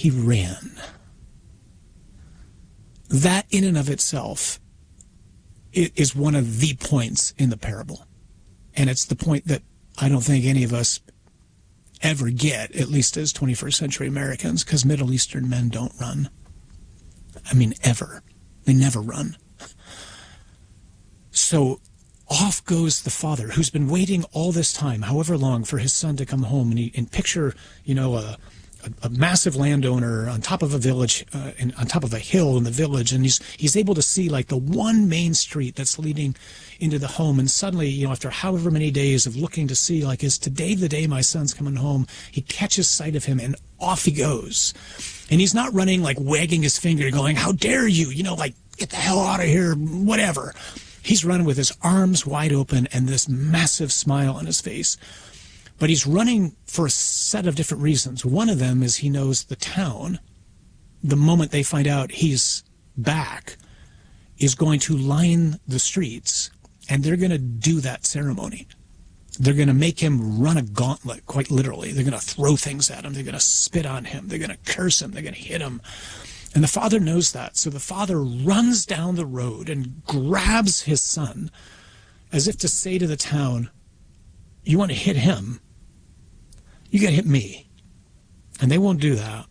he ran. That in and of itself is one of the points in the parable. And it's the point that I don't think any of us ever get, at least as 21st century Americans, because Middle Eastern men don't run. I mean, ever. They never run. So off goes the father, who's been waiting all this time, however long, for his son to come home. And picture, a massive landowner on top of a village, on top of a hill in the village, and he's able to see like the one main street that's leading into the home. And suddenly, after however many days of looking to see, like, is today the day my son's coming home, he catches sight of him and off he goes. And he's not running like wagging his finger going, how dare you, like, get the hell out of here, whatever. He's running with his arms wide open and this massive smile on his face. But he's running for a set of different reasons. One of them is he knows the town, the moment they find out he's back, is going to line the streets, and they're going to do that ceremony. They're going to make him run a gauntlet, quite literally. They're going to throw things at him. They're going to spit on him. They're going to curse him. They're going to hit him. And the father knows that. So the father runs down the road and grabs his son as if to say to the town, you want to hit him, you got to hit me. And they won't do that.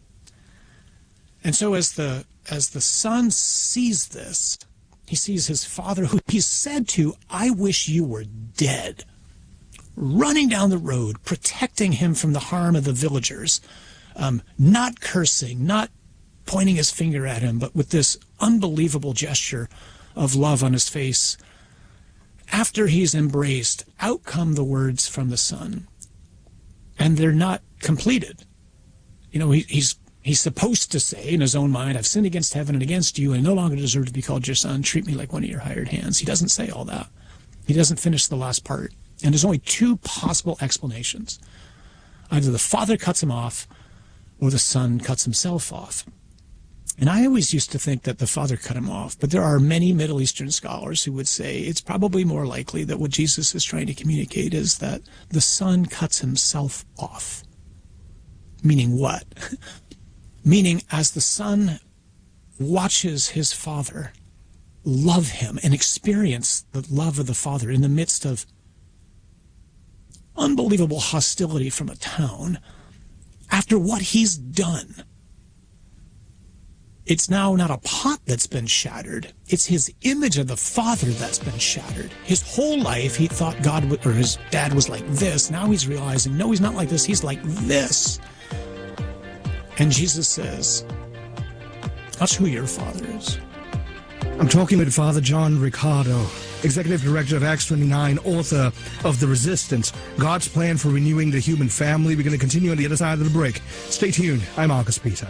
And so as the son sees this, he sees his father, who he said to, I wish you were dead, running down the road, protecting him from the harm of the villagers, not cursing, not pointing his finger at him, but with this unbelievable gesture of love on his face. After he's embraced, out come the words from the son. And they're not completed. He's supposed to say in his own mind, I've sinned against heaven and against you, and no longer deserve to be called your son. Treat me like one of your hired hands. He doesn't say all that. He doesn't finish the last part. And there's only two possible explanations. Either the father cuts him off, or the son cuts himself off. And I always used to think that the father cut him off, but there are many Middle Eastern scholars who would say it's probably more likely that what Jesus is trying to communicate is that the son cuts himself off. Meaning what? Meaning as the son watches his father love him and experience the love of the father in the midst of unbelievable hostility from a town, after what he's done, it's now not a pot that's been shattered. It's his image of the father that's been shattered. His whole life, he thought his dad was like this. Now he's realizing, no, he's not like this. He's like this. And Jesus says, that's who your father is. I'm talking with Father John Riccardo, Executive Director of Acts 29, author of The Resistance, God's Plan for Renewing the Human Family. We're going to continue on the other side of the break. Stay tuned. I'm Marcus Peter.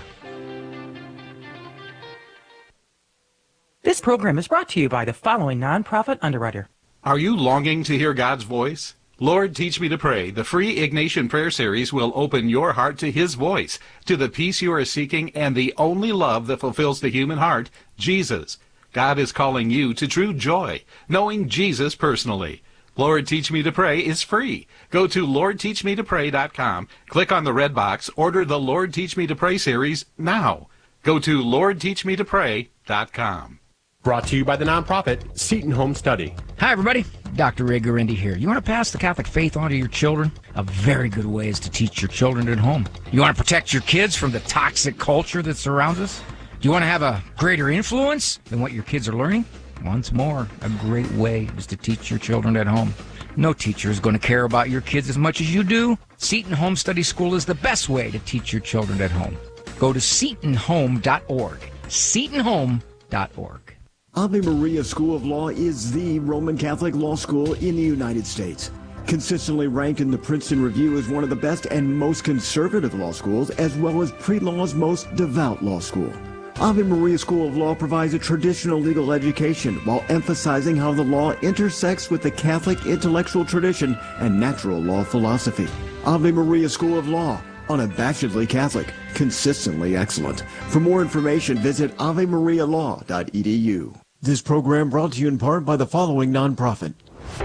This program is brought to you by the following nonprofit underwriter. Are you longing to hear God's voice? Lord, Teach Me to Pray, the free Ignatian prayer series, will open your heart to His voice, to the peace you are seeking, and the only love that fulfills the human heart, Jesus. God is calling you to true joy, knowing Jesus personally. Lord, Teach Me to Pray is free. Go to LordTeachMeToPray.com, click on the red box, order the Lord, Teach Me to Pray series now. Go to LordTeachMeToPray.com. Brought to you by the nonprofit Seton Home Study. Hi, everybody. Dr. Ray Guarendi here. You want to pass the Catholic faith on to your children? A very good way is to teach your children at home. You want to protect your kids from the toxic culture that surrounds us? Do you want to have a greater influence than what your kids are learning? Once more, a great way is to teach your children at home. No teacher is going to care about your kids as much as you do. Seton Home Study School is the best way to teach your children at home. Go to SetonHome.org. SetonHome.org. Ave Maria School of Law is the Roman Catholic law school in the United States. Consistently ranked in the Princeton Review as one of the best and most conservative law schools, as well as pre-law's most devout law school. Ave Maria School of Law provides a traditional legal education while emphasizing how the law intersects with the Catholic intellectual tradition and natural law philosophy. Ave Maria School of Law, unabashedly Catholic, consistently excellent. For more information, visit AveMariaLaw.edu. This program brought to you in part by the following nonprofit.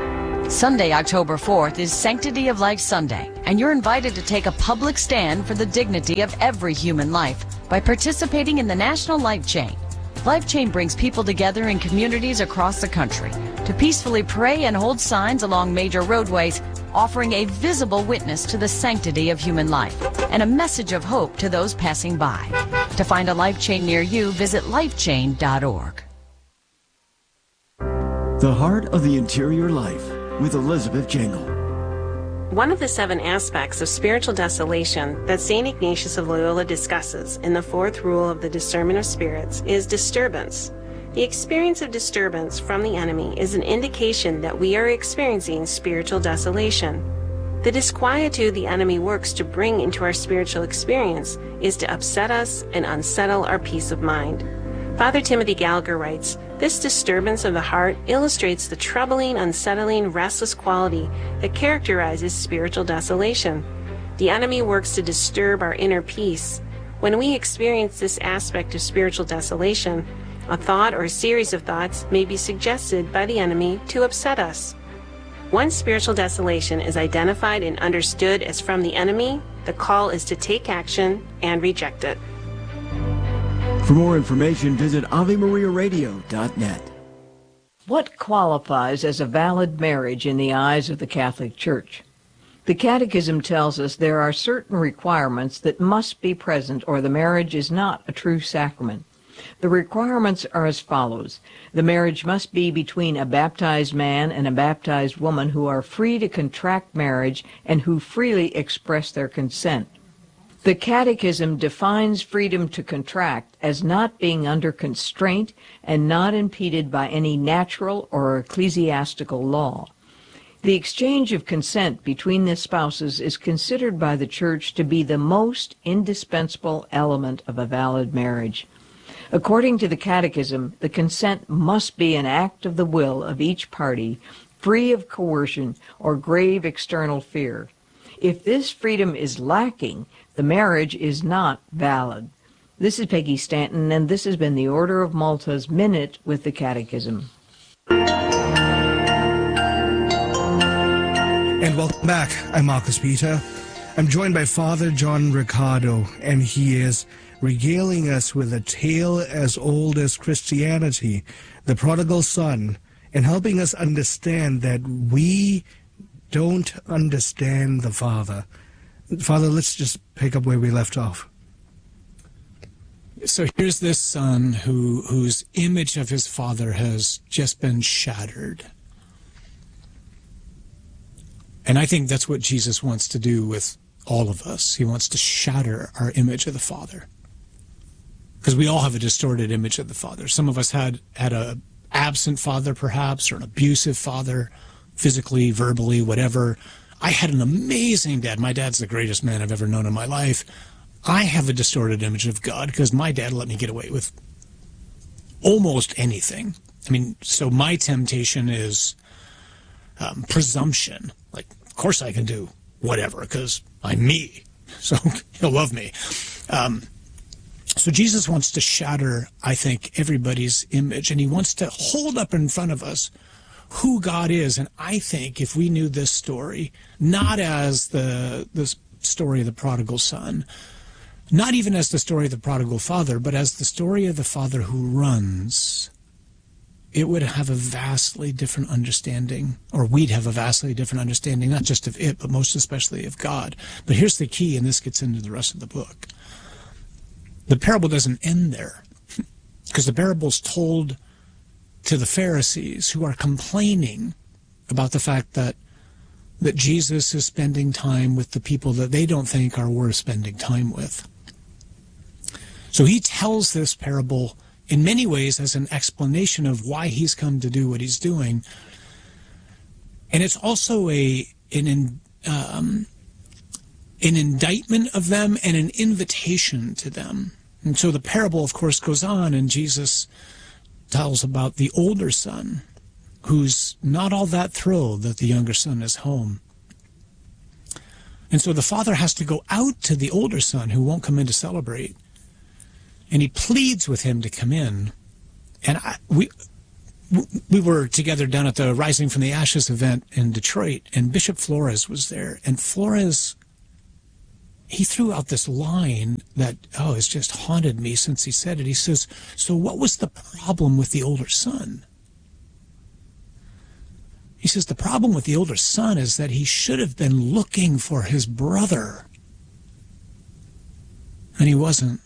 Sunday, October 4th is Sanctity of Life Sunday, and you're invited to take a public stand for the dignity of every human life by participating in the National Life Chain. Life Chain brings people together in communities across the country to peacefully pray and hold signs along major roadways, offering a visible witness to the sanctity of human life and a message of hope to those passing by. To find a Life Chain near you, visit lifechain.org. The Heart of the Interior Life with Elizabeth Jangle. One of the 7 aspects of spiritual desolation that St. Ignatius of Loyola discusses in the 4th rule of the discernment of spirits is disturbance. The experience of disturbance from the enemy is an indication that we are experiencing spiritual desolation. The disquietude the enemy works to bring into our spiritual experience is to upset us and unsettle our peace of mind. Father Timothy Gallagher writes, "This disturbance of the heart illustrates the troubling, unsettling, restless quality that characterizes spiritual desolation. The enemy works to disturb our inner peace. When we experience this aspect of spiritual desolation, a thought or a series of thoughts may be suggested by the enemy to upset us. Once spiritual desolation is identified and understood as from the enemy, the call is to take action and reject it." For more information, visit AveMariaRadio.net. What qualifies as a valid marriage in the eyes of the Catholic Church? The Catechism tells us there are certain requirements that must be present or the marriage is not a true sacrament. The requirements are as follows. The marriage must be between a baptized man and a baptized woman who are free to contract marriage and who freely express their consent. The Catechism defines freedom to contract as not being under constraint and not impeded by any natural or ecclesiastical law. The exchange of consent between the spouses is considered by the Church to be the most indispensable element of a valid marriage. According to the Catechism, the consent must be an act of the will of each party, free of coercion or grave external fear. If this freedom is lacking, the marriage is not valid. This is Peggy Stanton, and this has been the Order of Malta's Minute with the Catechism. And welcome back. I'm Marcus Peter. I'm joined by Father John Riccardo, and he is regaling us with a tale as old as Christianity, the prodigal son, and helping us understand that we don't understand the Father. Father, let's just pick up where we left off. So here's this son whose image of his father has just been shattered. And I think that's what Jesus wants to do with all of us. He wants to shatter our image of the Father. Because we all have a distorted image of the Father. Some of us had a absent father, perhaps, or an abusive father, physically, verbally, whatever. I had an amazing dad. My dad's the greatest man I've ever known in my life. I have a distorted image of God because my dad let me get away with almost anything. I mean, so my temptation is presumption. Like, of course I can do whatever because I'm me. So he'll love me. So Jesus wants to shatter, I think, everybody's image, and he wants to hold up in front of us who God is. And I think if we knew this story, not as the story of the prodigal son, not even as the story of the prodigal father, but as the story of the father who runs, it would have a vastly different understanding, or we'd have a vastly different understanding, not just of it, but most especially of God. But here's the key, and this gets into the rest of the book. The parable doesn't end there, because the parable's told to the Pharisees who are complaining about the fact that Jesus is spending time with the people that they don't think are worth spending time with. So he tells this parable in many ways as an explanation of why he's come to do what he's doing. And it's also an indictment of them and an invitation to them. And so the parable, of course, goes on, and Jesus tells about the older son who's not all that thrilled that the younger son is home. And so the father has to go out to the older son who won't come in to celebrate, and he pleads with him to come in. And we were together down at the Rising from the Ashes event in Detroit, and Bishop Flores was there. And Flores, he threw out this line that, it's just haunted me since he said it. He says, so what was the problem with the older son? He says, the problem with the older son is that he should have been looking for his brother. And he wasn't.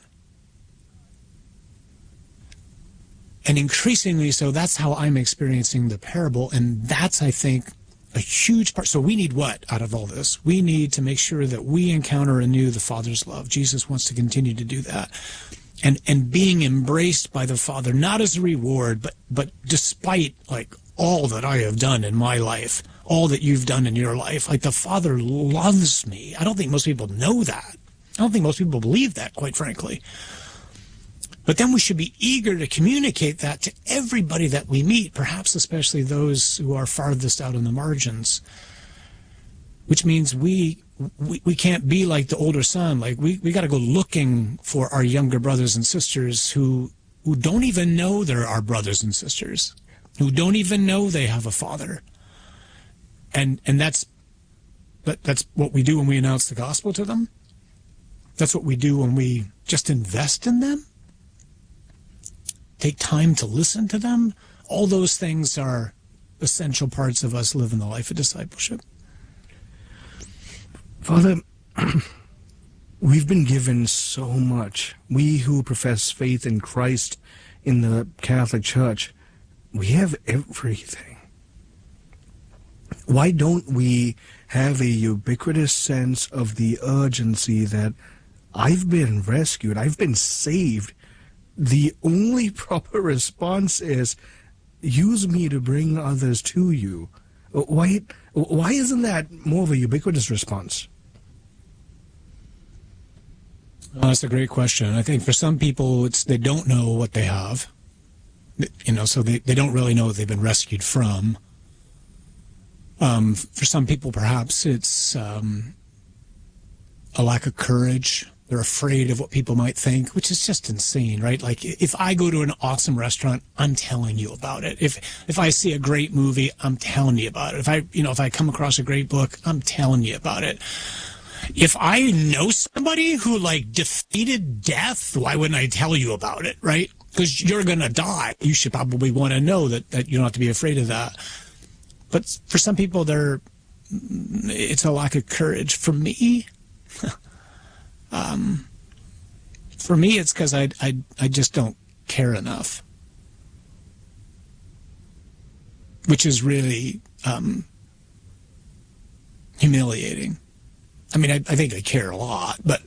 And increasingly so, that's how I'm experiencing the parable. And that's, I think, a huge part. So we need what out of all this? We need to make sure that we encounter anew the Father's love. Jesus wants to continue to do that. And being embraced by the Father, not as a reward, but despite like all that I have done in my life, all that you've done in your life, like the Father loves me. I don't think most people know that. I don't think most people believe that, quite frankly. But then we should be eager to communicate that to everybody that we meet, perhaps especially those who are farthest out on the margins, which means we can't be like the older son. Like we got to go looking for our younger brothers and sisters who don't even know they're our brothers and sisters, who don't even know they have a father. And that's what we do when we announce the gospel to them. That's what we do when we just invest in them. Take time to listen to them. All those things are essential parts of us living the life of discipleship. Father, we've been given so much. We who profess faith in Christ in the Catholic Church, we have everything. Why don't we have a ubiquitous sense of the urgency that I've been rescued, I've been saved? The only proper response is, use me to bring others to you. Why isn't that more of a ubiquitous response? Well, that's a great question. I think for some people, they don't know what they have, so they don't really know what they've been rescued from. For some people, perhaps it's a lack of courage. They're afraid of what people might think, which is just insane, right? Like if I go to an awesome restaurant, I'm telling you about it. If I see a great movie, I'm telling you about it. If I come across a great book, I'm telling you about it. If I know somebody who defeated death, why wouldn't I tell you about it, right? Because you're going to die. You should probably want to know that you don't have to be afraid of that. But for some people, it's a lack of courage. For me, it's because I just don't care enough, which is really humiliating. I mean, I think I care a lot, but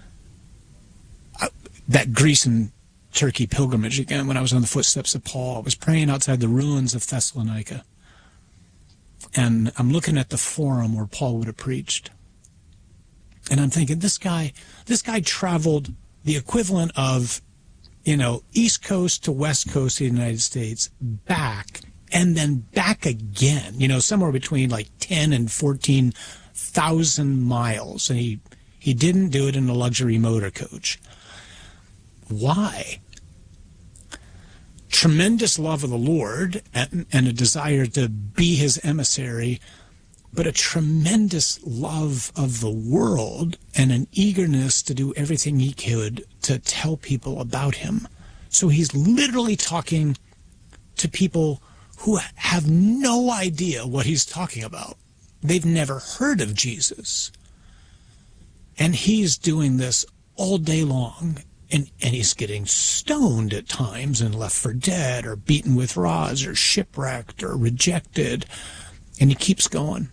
that Greece and Turkey pilgrimage again, when I was on the footsteps of Paul, I was praying outside the ruins of Thessalonica, and I'm looking at the forum where Paul would have preached. And I'm thinking, this guy traveled the equivalent of, East Coast to West Coast of the United States, back, and then back again, somewhere between 10 and 14,000 miles. And he didn't do it in a luxury motor coach. Why? Tremendous love of the Lord and a desire to be his emissary, but a tremendous love of the world and an eagerness to do everything he could to tell people about him. So he's literally talking to people who have no idea what he's talking about. They've never heard of Jesus. And he's doing this all day long, and he's getting stoned at times and left for dead or beaten with rods or shipwrecked or rejected. And he keeps going.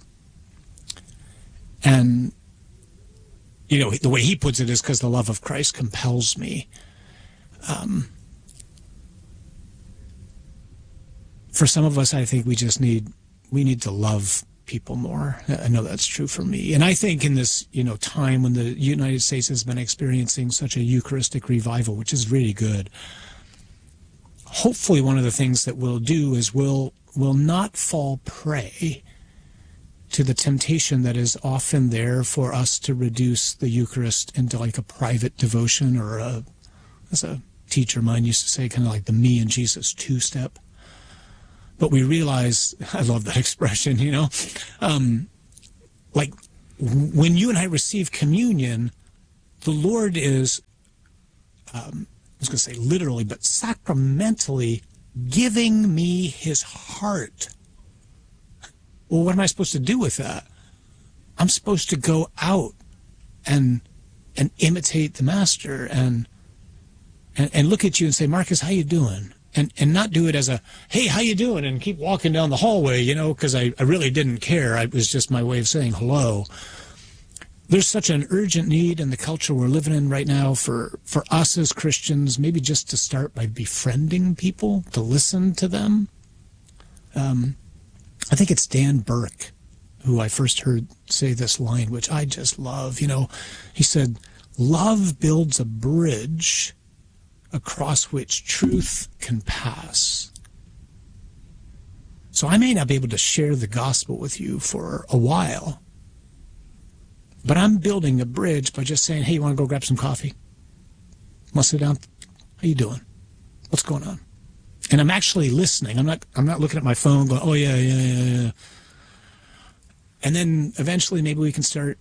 And, the way he puts it is because the love of Christ compels me. For some of us, I think we need to love people more. I know that's true for me. And I think in this, time when the United States has been experiencing such a Eucharistic revival, which is really good, hopefully one of the things that we'll do is we'll not fall prey to the temptation that is often there for us to reduce the Eucharist into a private devotion, or as a teacher of mine used to say, kind of like the me and Jesus two-step. but we realize, I love that expression, like when you and I receive communion, the Lord is, I was going to say literally, but sacramentally giving me his heart. Well, what am I supposed to do with that? I'm supposed to go out and imitate the master and look at you and say, Marcus, how you doing? And not do it as a, hey, how you doing? And keep walking down the hallway, because I really didn't care. It was just my way of saying hello. There's such an urgent need in the culture we're living in right now for us as Christians, maybe just to start by befriending people, to listen to them. I think it's Dan Burke who I first heard say this line, which I just love. He said, love builds a bridge across which truth can pass. So I may not be able to share the gospel with you for a while, but I'm building a bridge by just saying, hey, you want to go grab some coffee? Want to sit down? How you doing? What's going on? And I'm actually listening. I'm not looking at my phone going, oh, yeah. And then eventually maybe we can start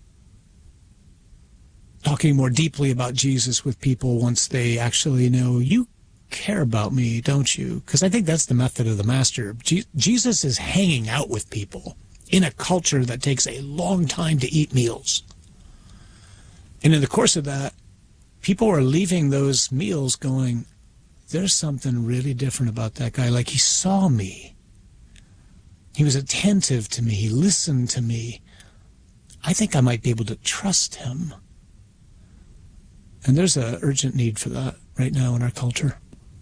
talking more deeply about Jesus with people once they actually know, you care about me, don't you? Because I think that's the method of the master. Jesus is hanging out with people in a culture that takes a long time to eat meals. And in the course of that, people are leaving those meals going, there's something really different about that guy. Like, he saw me. He was attentive to me. He listened to me. I think I might be able to trust him. And there's an urgent need for that right now in our culture.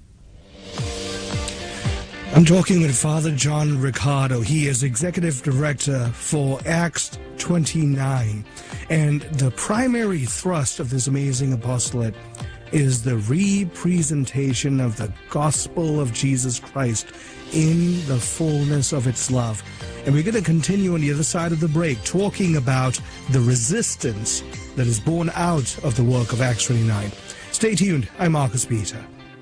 I'm talking with Father John Riccardo. He is Executive Director for Acts 29. And the primary thrust of this amazing apostolate is the representation of the gospel of Jesus Christ in the fullness of its love. And we're going to continue on the other side of the break talking about the resistance that is born out of the work of Acts 29. Stay tuned. I'm Marcus Peter.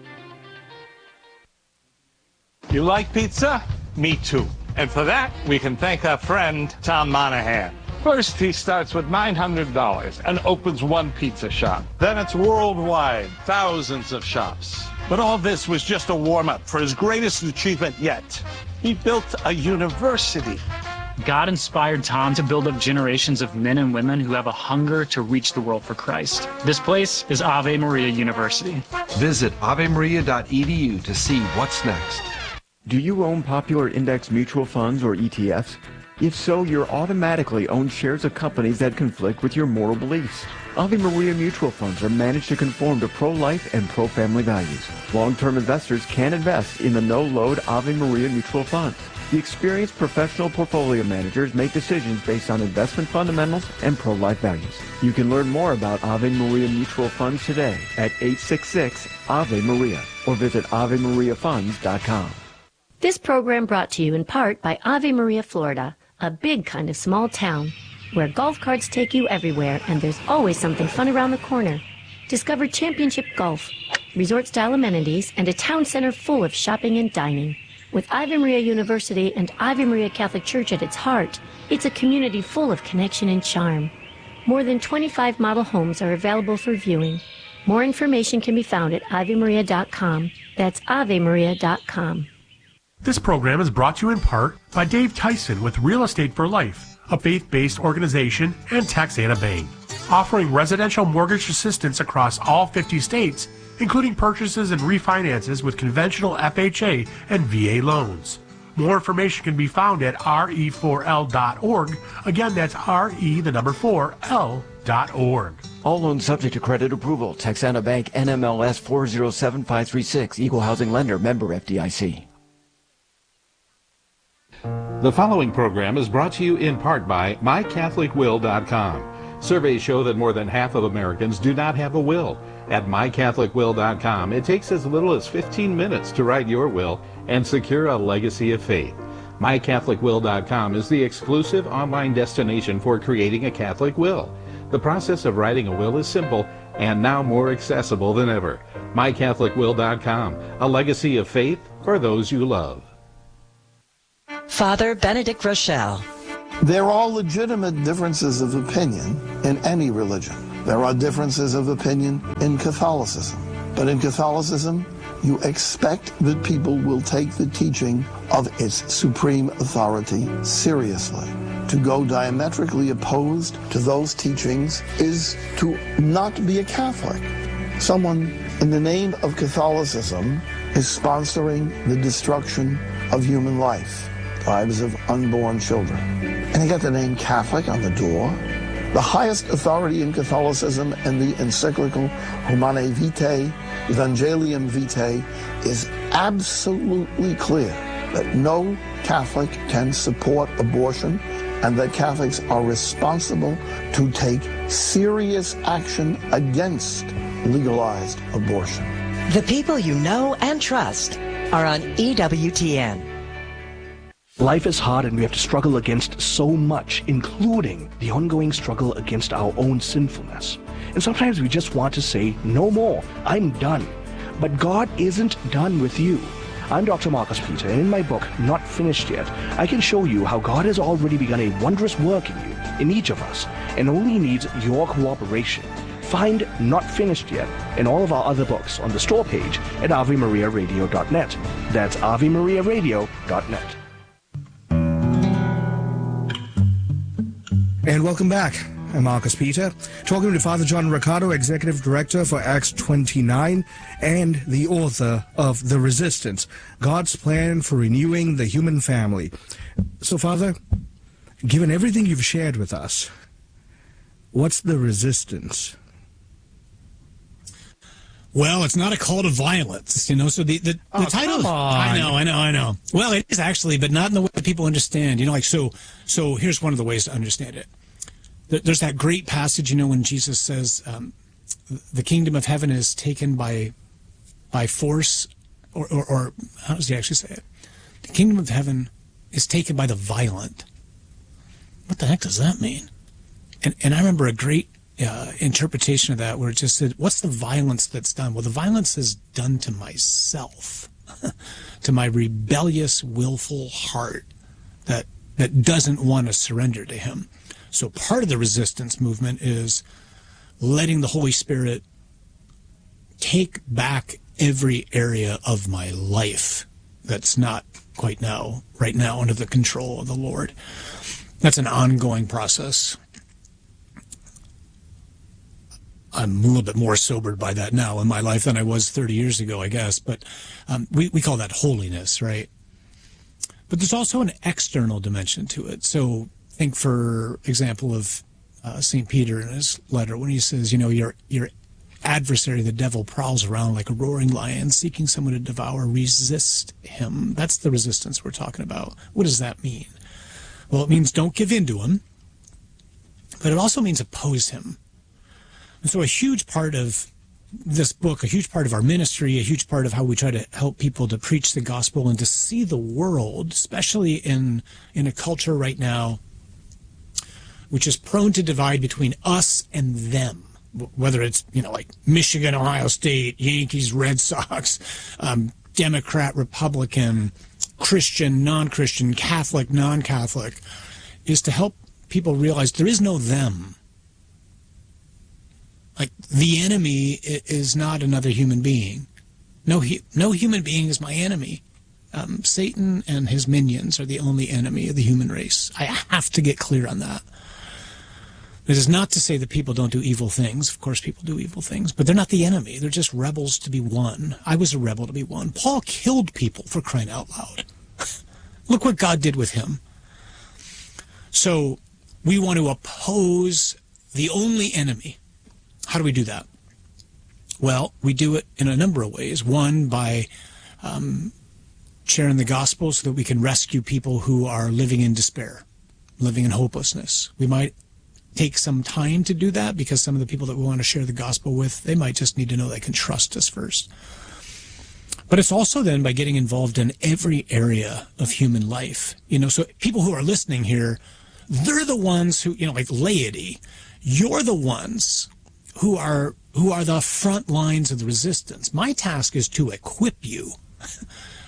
You like pizza? Me too. And for that, we can thank our friend, Tom Monahan. First, he starts with $900 and opens one pizza shop. Then it's worldwide, thousands of shops. But all this was just a warm-up for his greatest achievement yet. He built a university. God inspired Tom to build up generations of men and women who have a hunger to reach the world for Christ. This place is Ave Maria University. Visit avemaria.edu to see what's next. Do you own popular index mutual funds or ETFs? If so, you're automatically own shares of companies that conflict with your moral beliefs. Ave Maria mutual funds are managed to conform to pro-life and pro-family values. Long-term investors can invest in the no-load Ave Maria mutual funds. The experienced professional portfolio managers make decisions based on investment fundamentals and pro-life values. You can learn more about Ave Maria mutual funds today at 866-AVE-MARIA or visit AveMariaFunds.com. This program brought to you in part by Ave Maria, Florida, a big kind of small town where golf carts take you everywhere and there's always something fun around the corner. Discover championship golf, resort-style amenities, and a town center full of shopping and dining. With Ave Maria University and Ave Maria Catholic Church at its heart, it's a community full of connection and charm. More than 25 model homes are available for viewing. More information can be found at AveMaria.com. That's AveMaria.com. This program is brought to you in part by Dave Tyson with Real Estate for Life, a faith-based organization, and Texana Bank, offering residential mortgage assistance across all 50 states, including purchases and refinances with conventional FHA and VA loans. More information can be found at re4l.org. Again, that's re4l.org. All loans subject to credit approval. Texana Bank, NMLS 407536, Equal Housing Lender, member FDIC. The following program is brought to you in part by MyCatholicWill.com. Surveys show that more than half of Americans do not have a will. At MyCatholicWill.com, it takes as little as 15 minutes to write your will and secure a legacy of faith. MyCatholicWill.com is the exclusive online destination for creating a Catholic will. The process of writing a will is simple and now more accessible than ever. MyCatholicWill.com, a legacy of faith for those you love. Father Benedict Rochelle. There are legitimate differences of opinion in any religion. There are differences of opinion in Catholicism. But in Catholicism, you expect that people will take the teaching of its supreme authority seriously. To go diametrically opposed to those teachings is to not be a Catholic. Someone in the name of Catholicism is sponsoring the destruction of human life, lives of unborn children. And they got the name Catholic on the door. The highest authority in Catholicism and the encyclical Humanae Vitae, Evangelium Vitae, is absolutely clear that no Catholic can support abortion and that Catholics are responsible to take serious action against legalized abortion. The people you know and trust are on EWTN. Life is hard and we have to struggle against so much, including the ongoing struggle against our own sinfulness. And sometimes we just want to say, no more, I'm done. But God isn't done with you. I'm Dr. Marcus Peter, and in my book, Not Finished Yet, I can show you how God has already begun a wondrous work in you, in each of us, and only needs your cooperation. Find Not Finished Yet and all of our other books on the store page at AveMariaRadio.net. That's AveMariaRadio.net. And welcome back. I'm Marcus Peter, talking to Father John Riccardo, Executive Director for Acts 29 and the author of The Resistance, God's Plan for Renewing the Human Family. So, Father, given everything you've shared with us, what's the resistance? Well, it's not a call to violence, you know, so the title... Come on. I know. Well, it is actually, but not in the way that people understand. You know, like, so here's one of the ways to understand it. There's that great passage, you know, when Jesus says, the kingdom of heaven is taken by force, or how does he actually say it? The kingdom of heaven is taken by the violent. What the heck does that mean? And I remember a great interpretation of that where it just said, what's the violence that's done? Well, the violence is done to myself, to my rebellious, willful heart that doesn't want to surrender to him. So part of the resistance movement is letting the Holy Spirit take back every area of my life that's not quite right now under the control of the Lord. That's an ongoing process. I'm a little bit more sobered by that now in my life than I was 30 years ago, I guess. But we call that holiness, right? But there's also an external dimension to it. So think, for example, of St. Peter in his letter when he says, you know, your adversary, the devil, prowls around like a roaring lion, seeking someone to devour. Resist him. That's the resistance we're talking about. What does that mean? Well, it means don't give in to him, but it also means oppose him. And so a huge part of this book, a huge part of our ministry, a huge part of how we try to help people to preach the gospel and to see the world, especially in a culture right now, which is prone to divide between us and them, whether it's, you know, like Michigan, Ohio State, Yankees, Red Sox, Democrat, Republican, Christian, non-Christian, Catholic, non-Catholic, is to help people realize there is no them. Like, the enemy is not another human being. No human being is my enemy. Satan and his minions are the only enemy of the human race. I have to get clear on that. It is not to say that people don't do evil things. Of course, people do evil things, but they're not the enemy. They're just rebels to be won. I was a rebel to be won. Paul killed people, for crying out loud. Look what God did with him. So we want to oppose the only enemy. How do we do that? Well, we do it in a number of ways. One, by sharing the gospel so that we can rescue people who are living in despair, living in hopelessness. We might take some time to do that because some of the people that we want to share the gospel with, they might just need to know they can trust us first. But it's also then by getting involved in every area of human life. You know, so people who are listening here, they're the ones who, you know, like laity, you're the ones who are the front lines of the resistance. My task is to equip you,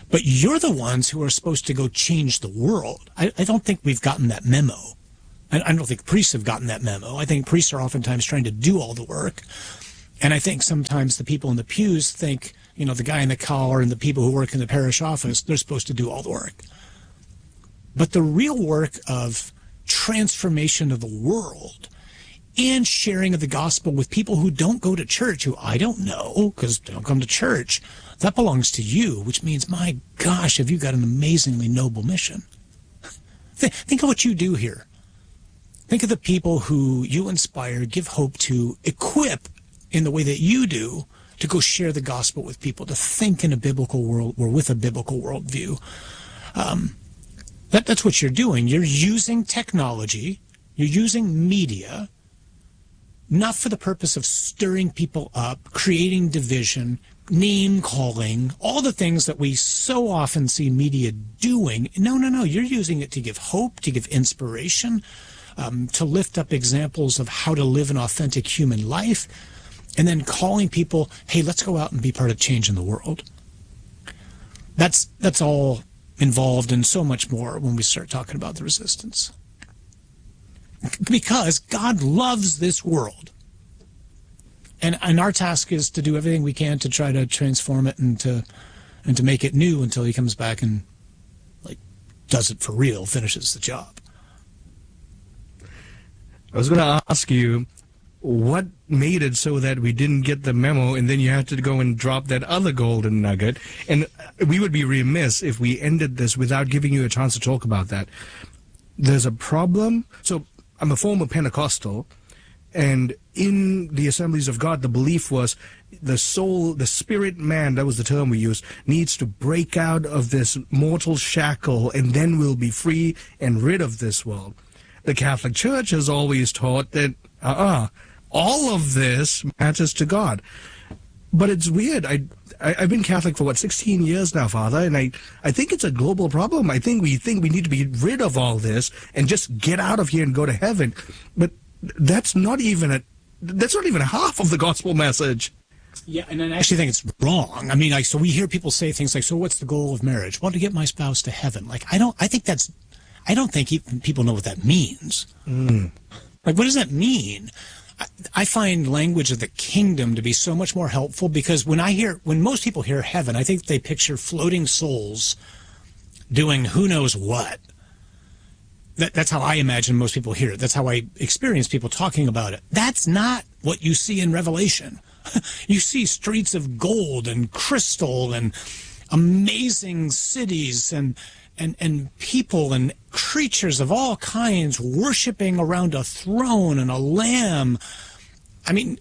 But you're the ones who are supposed to go change the world. I don't think we've gotten that memo. I don't think priests have gotten that memo. I think priests are oftentimes trying to do all the work. And I think sometimes the people in the pews think, you know, the guy in the collar and the people who work in the parish office, they're supposed to do all the work. But the real work of transformation of the world and sharing of the gospel with people who don't go to church, who I don't know because they don't come to church, that belongs to you, which means, my gosh, have you got an amazingly noble mission. Think of what you do here. Think of the people who you inspire, give hope to, equip in the way that you do to go share the gospel with people, to think in a biblical world or with a biblical worldview. That's what you're doing. You're using technology, you're using media, not for the purpose of stirring people up, creating division, name-calling, all the things that we so often see media doing. No. You're using it to give hope, to give inspiration, to lift up examples of how to live an authentic human life, and then calling people, hey, let's go out and be part of change in the world. That's all involved in so much more when we start talking about the resistance. Because God loves this world. And our task is to do everything we can to try to transform it and to make it new until he comes back and does it for real, finishes the job. I was going to ask you, what made it so that we didn't get the memo and then you had to go and drop that other golden nugget? And we would be remiss if we ended this without giving you a chance to talk about that. There's a problem. So I'm a former Pentecostal, and in the Assemblies of God, the belief was the soul, the spirit man, that was the term we used, needs to break out of this mortal shackle and then we'll be free and rid of this world. The Catholic Church has always taught that, all of this matters to God. But it's weird. I've been Catholic for, 16 years now, Father, and I think it's a global problem. I think we need to be rid of all this and just get out of here and go to heaven. But that's not even half of the gospel message. Yeah, and I actually think it's wrong. I mean, so we hear people say things like, so what's the goal of marriage? Well, to get my spouse to heaven. I don't think even people know what that means. What does that mean? I find language of the kingdom to be so much more helpful, because when most people hear heaven, I think they picture floating souls doing who knows what. That's how I imagine most people hear it. That's how I experience people talking about it. That's not what you see in Revelation. You see streets of gold and crystal and amazing cities and people and creatures of all kinds worshiping around a throne and a lamb. I mean,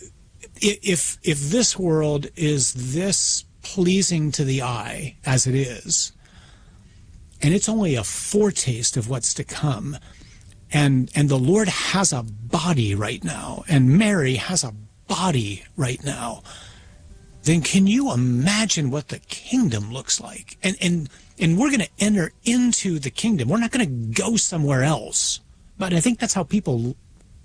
if this world is this pleasing to the eye as it is, and it's only a foretaste of what's to come, and the Lord has a body right now, and Mary has a body right now, then can you imagine what the kingdom looks like? And we're going to enter into the kingdom. We're not going to go somewhere else. But I think that's how people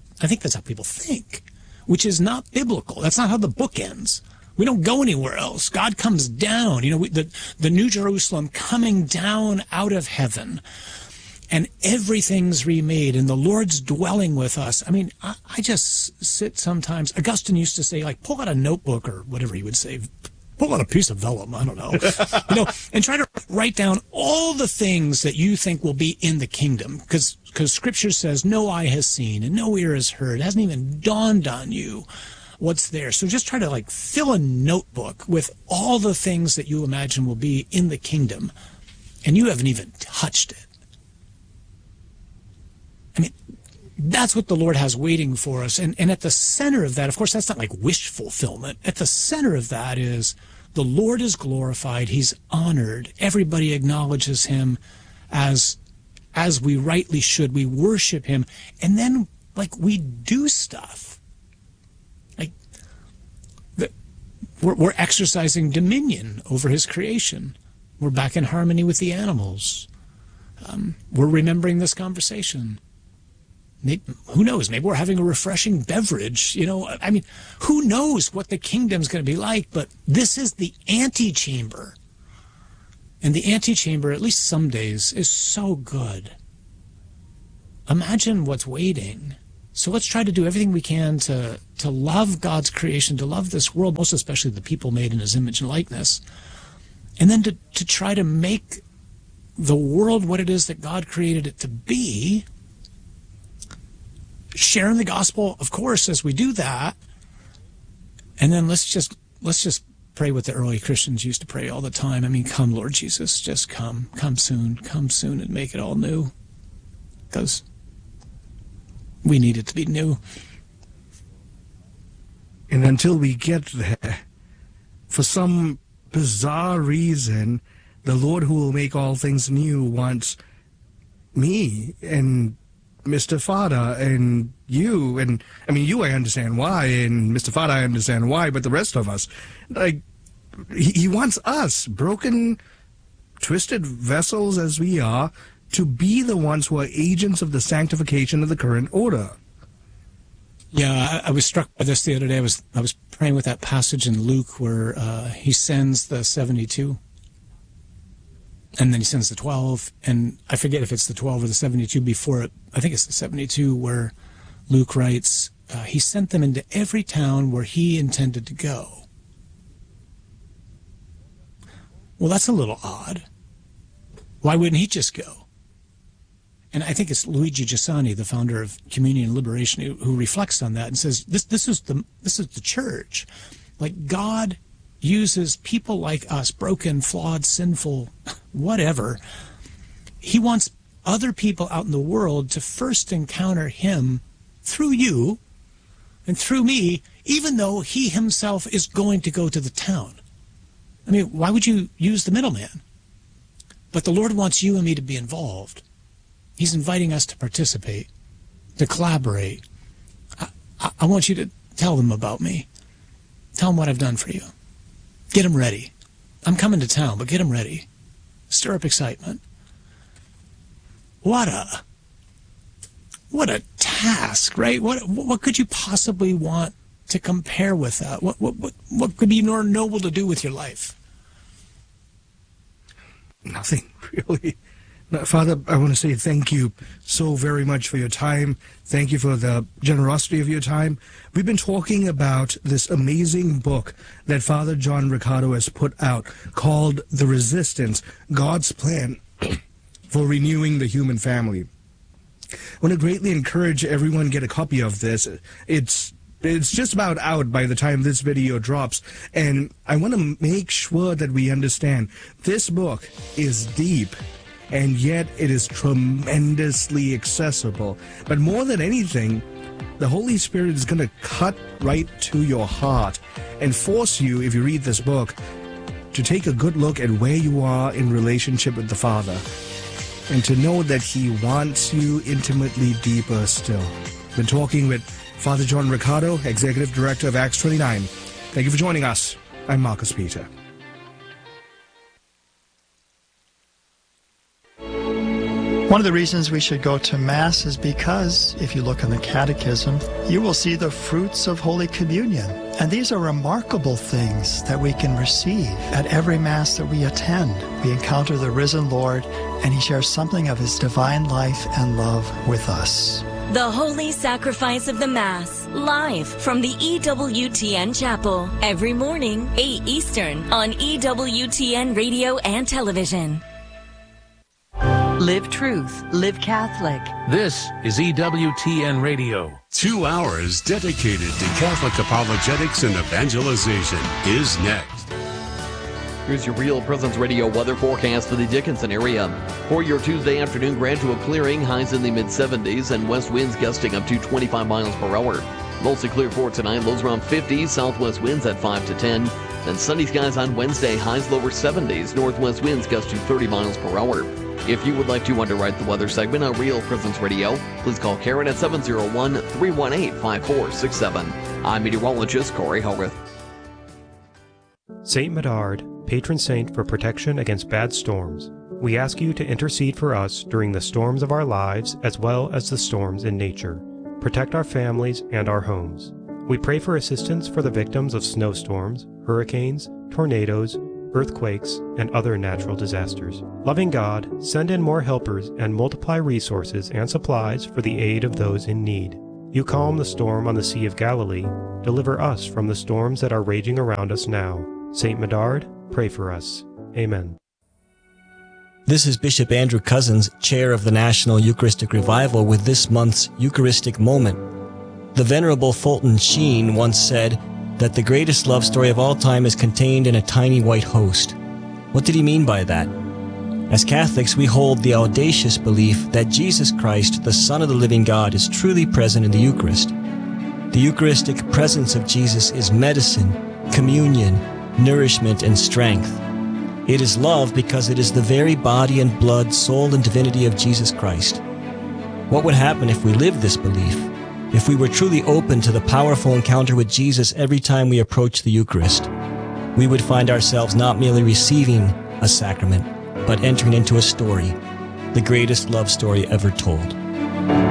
think, which is not biblical. That's not how the book ends. We don't go anywhere else. God comes down. The New Jerusalem coming down out of heaven, and everything's remade, and the Lord's dwelling with us. I mean, I just sit sometimes. Augustine used to say, pull out a notebook, or whatever he would say. Pull out a piece of vellum, I don't know, and try to write down all the things that you think will be in the kingdom, because Scripture says no eye has seen and no ear has heard. It hasn't even dawned on you what's there. So just try to fill a notebook with all the things that you imagine will be in the kingdom, and you haven't even touched it. I mean, that's what the Lord has waiting for us. And at the center of that, of course, that's not wish fulfillment. At the center of that is the Lord is glorified. He's honored. Everybody acknowledges him as we rightly should. We worship him. And then, we do stuff. We're exercising dominion over his creation. We're back in harmony with the animals. We're remembering this conversation. Maybe, who knows? Maybe we're having a refreshing beverage. I mean, who knows what the kingdom's going to be like? But this is the antechamber. And the antechamber, at least some days, is so good. Imagine what's waiting. So let's try to do everything we can to love God's creation, to love this world, most especially the people made in his image and likeness, and then to try to make the world what it is that God created it to be, sharing the gospel, of course, as we do that. And then let's just pray what the early Christians used to pray all the time. I mean, come, Lord Jesus, just come soon and make it all new. Because we need it to be new. And until we get there, for some bizarre reason, the Lord who will make all things new wants me and Mr. Fada and you, and I mean, you I understand why, and Mr. Fada I understand why, but the rest of us, like, he wants us, broken, twisted vessels as we are, to be the ones who are agents of the sanctification of the current order. Yeah, I was struck by this the other day. I was praying with that passage in Luke where he sends the 72, and then he sends the 12, and I forget if it's the 12 or the 72 before it. I think it's the 72 where Luke writes, he sent them into every town where he intended to go. Well, that's a little odd. Why wouldn't he just go? And I think it's Luigi Giussani, the founder of Communion and Liberation, who reflects on that and says, this is the church. Like, God uses people like us, broken, flawed, sinful, whatever. He wants other people out in the world to first encounter him through you and through me, even though he himself is going to go to the town. I mean, why would you use the middleman? But the Lord wants you and me to be involved. He's inviting us to participate, to collaborate. I want you to tell them about me. Tell them what I've done for you. Get them ready. I'm coming to town, but get them ready. Stir up excitement. What a task, right? What could you possibly want to compare with that? What could be more noble to do with your life? Nothing, really. Father, I want to say thank you so very much for your time. Thank you for the generosity of your time. We've been talking about this amazing book that Father John Riccardo has put out called The Resistance, God's Plan for Renewing the Human Family. I want to greatly encourage everyone to get a copy of this. It's just about out by the time this video drops, and I want to make sure that we understand this book is deep, and yet it is tremendously accessible. But more than anything, the Holy Spirit is going to cut right to your heart and force you, if you read this book, to take a good look at where you are in relationship with the Father, and to know that he wants you intimately deeper still. Been talking with Father John Riccardo, Executive Director of Acts 29. Thank you for joining us. I'm Marcus Peter. One of the reasons we should go to Mass is because, if you look in the Catechism, you will see the fruits of Holy Communion. And these are remarkable things that we can receive at every Mass that we attend. We encounter the risen Lord, and he shares something of his divine life and love with us. The Holy Sacrifice of the Mass, live from the EWTN Chapel, every morning, 8 Eastern, on EWTN Radio and Television. Live truth, live Catholic. This is EWTN Radio. 2 hours dedicated to Catholic apologetics and evangelization is next. Here's your Real Presence Radio weather forecast for the Dickinson area. For your Tuesday afternoon, gradual clearing, highs in the mid-70s, and west winds gusting up to 25 miles per hour. Mostly clear for tonight, lows around 50, southwest winds at 5 to 10. Then sunny skies on Wednesday, highs lower 70s, northwest winds gust to 30 miles per hour. If you would like to underwrite the weather segment on Real Presence Radio, please call Karen at 701-318-5467. I'm meteorologist Corey Hogarth. Saint Medard, patron saint for protection against bad storms. We ask you to intercede for us during the storms of our lives as well as the storms in nature. Protect our families and our homes. We pray for assistance for the victims of snowstorms, hurricanes, tornadoes, earthquakes, and other natural disasters. Loving God, send in more helpers and multiply resources and supplies for the aid of those in need. You calm the storm on the Sea of Galilee. Deliver us from the storms that are raging around us now. Saint Medard, pray for us. Amen. This is Bishop Andrew Cousins, Chair of the National Eucharistic Revival, with this month's Eucharistic Moment. The Venerable Fulton Sheen once said that the greatest love story of all time is contained in a tiny white host. What did he mean by that? As Catholics, we hold the audacious belief that Jesus Christ, the Son of the living God, is truly present in the Eucharist. The Eucharistic presence of Jesus is medicine, communion, nourishment, and strength. It is love because it is the very body and blood, soul, and divinity of Jesus Christ. What would happen if we lived this belief? If we were truly open to the powerful encounter with Jesus every time we approach the Eucharist? We would find ourselves not merely receiving a sacrament, but entering into a story, the greatest love story ever told.